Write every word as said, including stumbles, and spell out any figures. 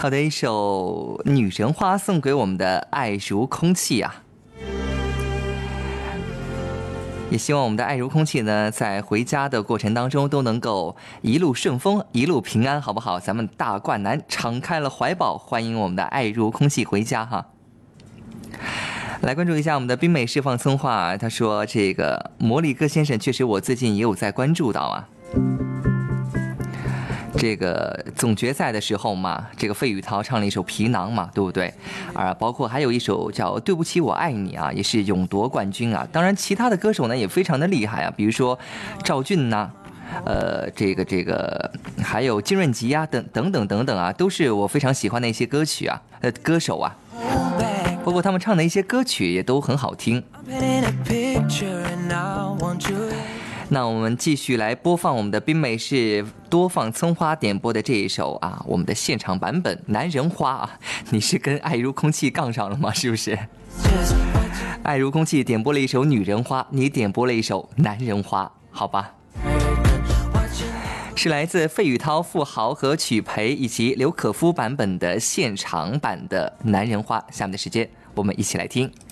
好的，一首《女人花》送给我们的爱如空气啊。也希望我们的爱如空气呢，在回家的过程当中都能够一路顺风，一路平安，好不好？咱们大灌南敞开了怀抱，欢迎我们的爱如空气回家哈。来关注一下我们的冰美释放葱话，他说这个魔力哥先生确实我最近也有在关注到啊。这个总决赛的时候嘛，这个费宇涛唱了一首《皮囊》嘛，对不对？啊，包括还有一首叫《对不起我爱你》啊，也是勇夺冠军啊。当然，其他的歌手呢也非常的厉害啊，比如说赵俊呐、啊，呃，这个这个还有金润吉啊，等等等等等啊，都是我非常喜欢的一些歌曲啊，呃，歌手啊。包括他们唱的一些歌曲也都很好听。那我们继续来播放我们的冰美式多放葱花点播的这一首啊，我们的现场版本《男人花》啊，你是跟爱如空气杠上了吗？是不是？爱如空气点播了一首《女人花》，你点播了一首《男人花》，好吧？是来自费宇涛、付豪和曲培以及刘可夫版本的现场版的《男人花》。下面的时间，我们一起来听。